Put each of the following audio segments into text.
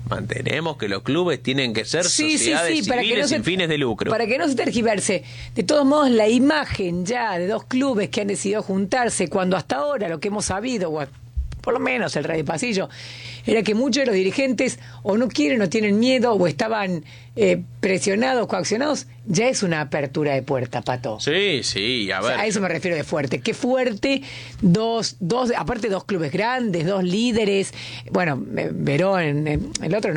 mantenemos que los clubes tienen que ser sociedades civiles sin fines de lucro. Para que no se tergiverse. De todos modos, la imagen ya de dos clubes que han decidido juntarse, cuando hasta ahora lo que hemos sabido, o por lo menos el Radio Pasillo, era que muchos de los dirigentes o no quieren o tienen miedo o estaban presionados, coaccionados, ya es una apertura de puerta, Pato. Sí, a ver. O sea, a eso me refiero de fuerte. Qué fuerte, aparte dos clubes grandes, dos líderes. Bueno, Verón, el otro,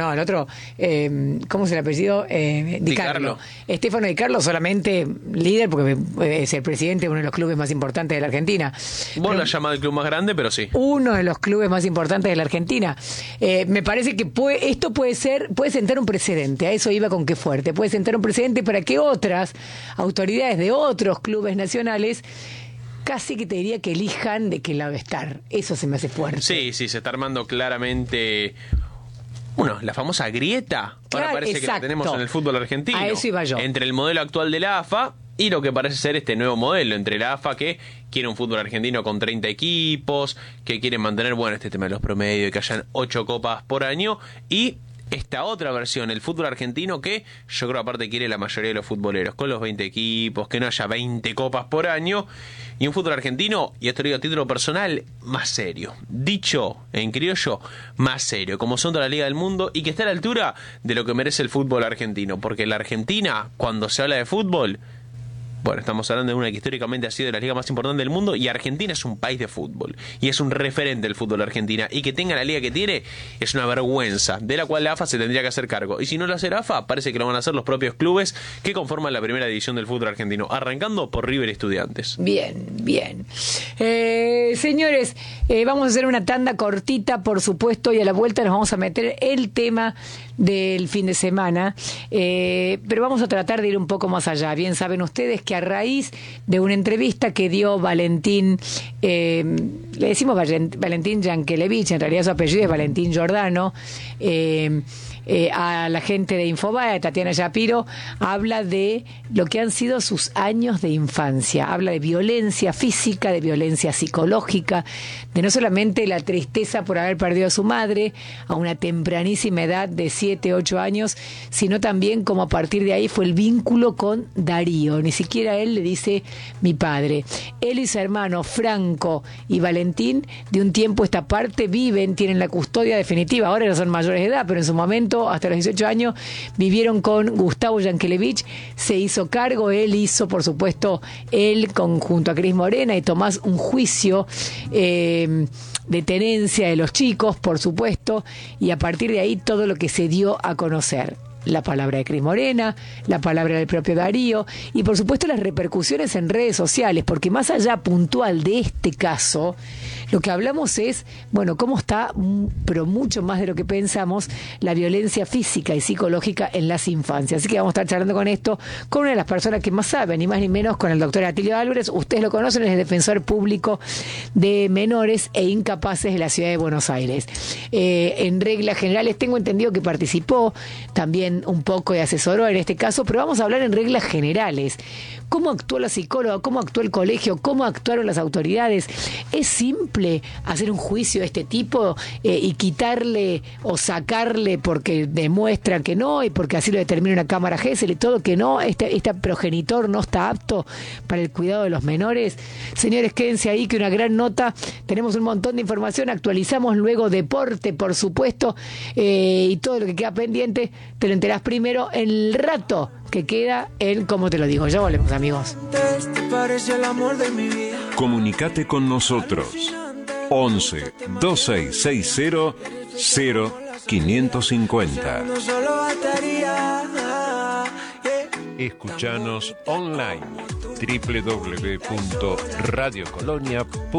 ¿cómo es el apellido? Di Carlo. Estefano Di Carlo solamente líder porque es el presidente de uno de los clubes más importantes de la Argentina. Vos lo has llamado el club más grande, pero sí. Uno de los clubes más importantes de la Argentina. Me parece que esto puede sentar un precedente. A eso iba con qué fuerte. Puede sentar un precedente para que otras autoridades de otros clubes nacionales casi que te diría que elijan de qué lado estar. Eso se me hace fuerte. Sí, se está armando claramente la famosa grieta. Claro, ahora parece exacto. que la tenemos en el fútbol argentino. A eso iba yo. Entre el modelo actual de la AFA y lo que parece ser este nuevo modelo entre la AFA, que quiere un fútbol argentino con 30 equipos, que quiere mantener, este tema de los promedios y que hayan 8 copas por año, y esta otra versión, el fútbol argentino, que yo creo aparte quiere la mayoría de los futboleros, con los 20 equipos, que no haya 20 copas por año, y un fútbol argentino, y esto lo digo a título personal, más serio. Dicho en criollo, más serio, como son toda la Liga del Mundo, y que esté a la altura de lo que merece el fútbol argentino, porque la Argentina, cuando se habla de fútbol, estamos hablando de una que históricamente ha sido de la liga más importante del mundo, y Argentina es un país de fútbol y es un referente del fútbol argentina, y que tenga la liga que tiene es una vergüenza de la cual la AFA se tendría que hacer cargo, y si no lo hace la AFA parece que lo van a hacer los propios clubes que conforman la primera división del fútbol argentino, arrancando por River y Estudiantes. Bien. Señores, vamos a hacer una tanda cortita, por supuesto, y a la vuelta nos vamos a meter el tema del fin de semana, pero vamos a tratar de ir un poco más allá. Bien saben ustedes que a raíz de una entrevista que dio Valentín, le decimos Valentín Yankelevich, en realidad su apellido es Valentín Giordano, a la gente de Infobae, Tatiana Shapiro, habla de lo que han sido sus años de infancia, habla de violencia física, de violencia psicológica, de no solamente la tristeza por haber perdido a su madre a una tempranísima edad de 7, 8 años, sino también como a partir de ahí fue el vínculo con Darío. Ni siquiera él le dice mi padre. Él y su hermano Franco y Valentín, de un tiempo esta parte, tienen la custodia definitiva. Ahora ya son mayores de edad, pero en su momento, hasta los 18 años, vivieron con Gustavo Yankelevich, se hizo cargo, él hizo, por supuesto, junto a Cris Morena y Tomás, un juicio de tenencia de los chicos, por supuesto, y a partir de ahí todo lo que se dio a conocer. La palabra de Cris Morena, la palabra del propio Darío y por supuesto las repercusiones en redes sociales, porque más allá puntual de este caso, lo que hablamos es, cómo está, pero mucho más de lo que pensamos, la violencia física y psicológica en las infancias. Así que vamos a estar charlando con esto con una de las personas que más saben, ni más ni menos, con el doctor Atilio Álvarez. Ustedes lo conocen, es el defensor público de menores e incapaces de la ciudad de Buenos Aires. En reglas generales, tengo entendido que participó también un poco y asesoró en este caso, pero vamos a hablar en reglas generales. ¿Cómo actuó la psicóloga? ¿Cómo actuó el colegio? ¿Cómo actuaron las autoridades? ¿Es simple hacer un juicio de este tipo y quitarle o sacarle porque demuestran que no y porque así lo determina una cámara Gesell y todo, que no, este progenitor no está apto para el cuidado de los menores? Señores, quédense ahí que una gran nota, tenemos un montón de información, actualizamos luego deporte, por supuesto, y todo lo que queda pendiente te lo enterás primero en el rato que queda en Cómo Te Lo Digo. Ya volvemos, amigos. Comunicate con nosotros 11 2660 0550. Escuchanos online www.radiocolonia.com.